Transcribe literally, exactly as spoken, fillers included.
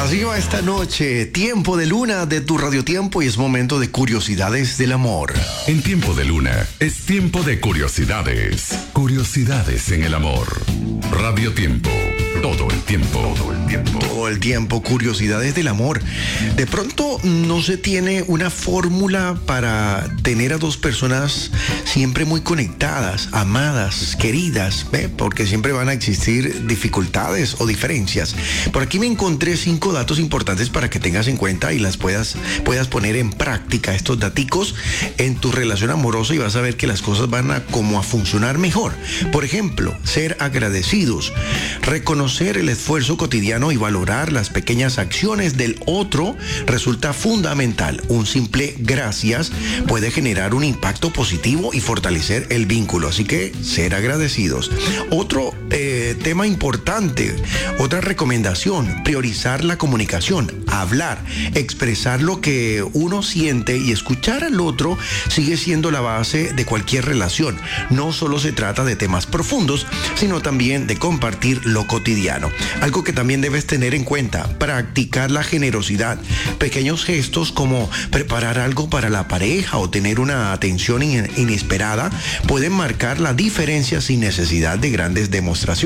Así va esta noche, tiempo de luna de tu Radio Tiempo y es momento de curiosidades del amor. En tiempo de luna es tiempo de curiosidades. Curiosidades en el amor. Radio Tiempo. Todo el tiempo. Todo el tiempo. Todo el tiempo, curiosidades del amor. De pronto no se tiene una fórmula para tener a dos personas siempre muy conectadas, amadas, queridas, ¿ve? Porque siempre van a existir dificultades o diferencias. Por aquí me encontré cinco datos importantes para que tengas en cuenta y las puedas, puedas poner en práctica estos daticos en tu relación amorosa y vas a ver que las cosas van a como a funcionar mejor. Por ejemplo, ser agradecidos, reconocer el esfuerzo cotidiano y valorar las pequeñas acciones del otro resulta fundamental. Un simple gracias puede generar un impacto positivo y fortalecer el vínculo, así que ser agradecidos. Otro eh, tema importante, otra recomendación, priorizar la comunicación, hablar, expresar lo que uno siente y escuchar al otro sigue siendo la base de cualquier relación. No solo se trata de temas profundos, sino también de compartir lo cotidiano. Algo que también debes tener en cuenta, practicar la generosidad. Pequeños gestos como preparar algo para la pareja o tener una atención in- inesperada pueden marcar la diferencia sin necesidad de grandes demostraciones.